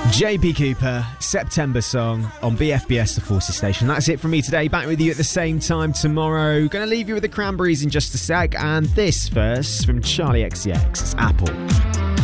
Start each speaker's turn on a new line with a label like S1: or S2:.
S1: JP Cooper, September song on BFBS The Forces Station. That's it from me today. Back with you at the same time tomorrow. Gonna leave you with the Cranberries in just a sec. And this verse from Charlie XCX. It's Apple.